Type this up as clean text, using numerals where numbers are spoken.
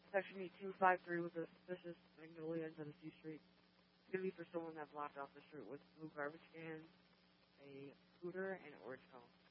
Section 253 with a suspicious Magnolia and Tennessee Street. It's going to be for someone that blocked off the street with blue garbage cans, a scooter, and an orange cone.